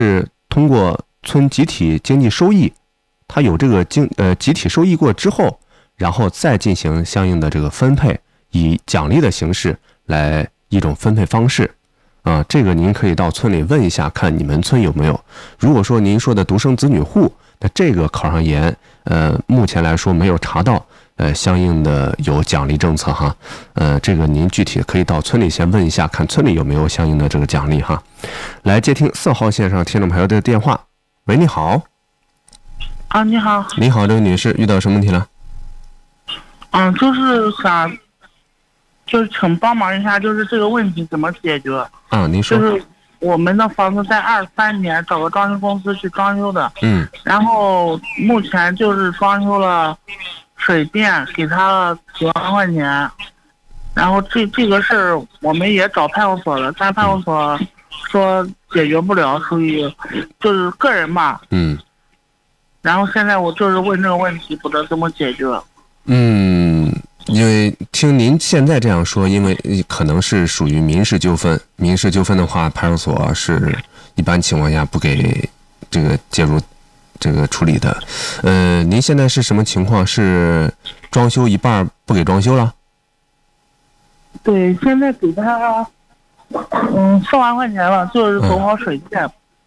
是通过村集体经济收益，它有这个集体收益过之后，然后再进行相应的这个分配，以奖励的形式来一种分配方式。这个您可以到村里问一下，看你们村有没有。如果说您说的独生子女户，那这个考上研，目前来说没有查到相应的有奖励政策哈。这个您具体可以到村里先问一下，看村里有没有相应的这个奖励哈。来接听4号线上听众朋友的电话。喂，你好。 你好。 你好，这位女士，遇到什么问题了？ 就是请帮忙一下，就是这个问题怎么解决？ 您说。 就是我们的房子在23年找个装修公司去装修的，然后目前就是装修了水电，给他了10万块钱，然后这个事儿我们也找派出所了，但派出所说解决不了，属于就是个人吧，然后现在我就是问这个问题，不知道怎么解决。 因为听您现在这样说，因为可能是属于民事纠纷，民事纠纷的话，派出所是一般情况下不给这个介入这个处理的。您现在是什么情况？是装修一半不给装修了？ 对，现在给他4万块钱了，就是走好水电，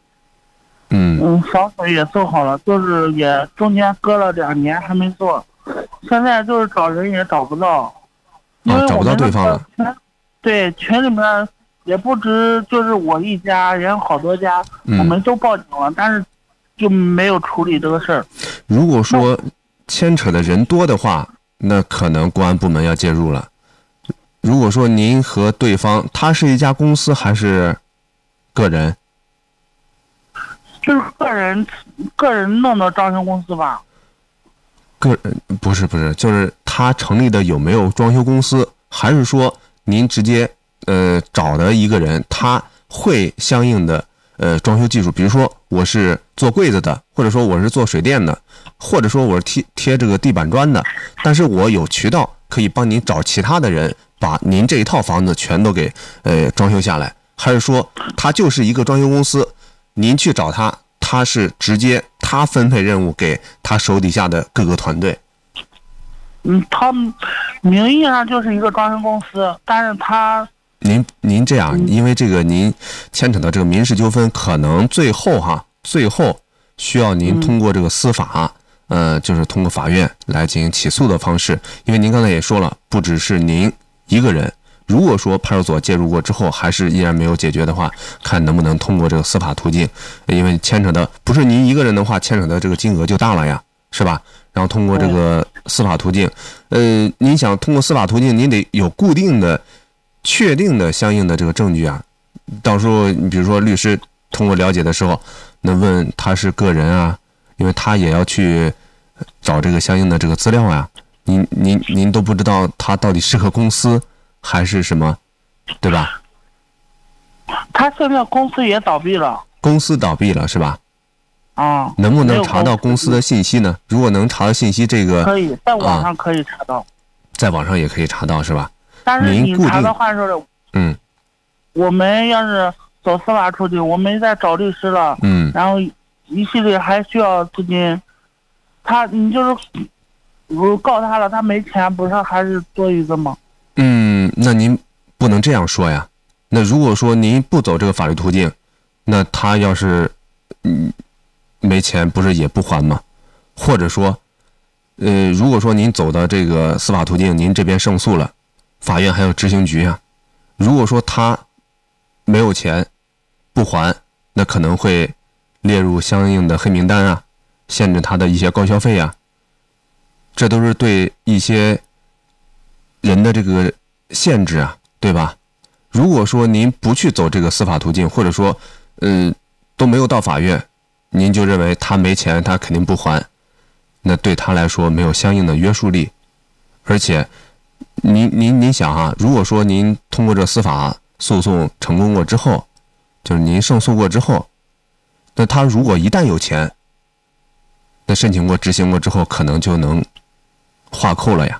烧水也做好了，就是也中间隔了2年还没做。现在就是找人也找不到，因为找不到对方了。 对，群里面也不止就是我一家人，好多家，我们都报警了，但是就没有处理这个事儿。 如果说牵扯的人多的话，那可能公安部门要介入了。如果说您和对方，他是一家公司还是个人？ 就是个人弄的装修公司吧。 不是，就是他成立的有没有装修公司，还是说您直接找的一个人，他会相应的装修技术，比如说我是做柜子的，或者说我是做水电的，或者说我是贴这个地板砖的，但是我有渠道可以帮您找其他的人把您这一套房子全都给装修下来，还是说他就是一个装修公司，您去找他，他是直接他分配任务给他手底下的各个团队？ 他名义上就是一个装修公司，但是他您这样，因为这个您牵扯到这个民事纠纷，可能最后需要您通过这个司法，就是通过法院来进行起诉的方式。因为您刚才也说了，不只是您一个人，如果说派出所介入过之后还是依然没有解决的话，看能不能通过这个司法途径，因为牵扯的不是您一个人的话，牵扯的这个金额就大了呀，是吧？然后通过这个司法途径，您想通过司法途径，您得有固定的、确定的相应的这个证据啊。到时候你比如说律师通过了解的时候，那问他是个人啊，因为他也要去找这个相应的这个资料啊。您都不知道他到底是个公司还是什么，对吧？ 他现在公司也倒闭了。 公司倒闭了是吧？能不能查到公司的信息呢？如果能查到信息，这个可以在网上可以查到， 在网上也可以查到是吧？ 但是你查的话是，我们要是走司法途径，我们在找律师了，然后一系列还需要资金，你就是我告他了，他没钱，不是还是多余的吗？ 那您不能这样说呀。那如果说您不走这个法律途径，那他要是没钱，不是也不还吗？或者说如果说您走的这个司法途径，您这边胜诉了，法院还有执行局啊。如果说他没有钱不还，那可能会列入相应的黑名单啊，限制他的一些高消费啊。这都是对一些人的这个限制啊，对吧？如果说您不去走这个司法途径，或者说都没有到法院，您就认为他没钱，他肯定不还，那对他来说没有相应的约束力。而且您想啊，如果说您通过这司法诉讼成功过之后，就是您胜诉过之后，那他如果一旦有钱，那申请过执行过之后，可能就能划扣了呀，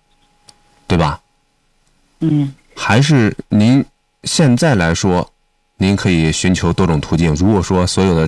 对吧？还是您现在来说， 您可以寻求多种途径。如果说所有的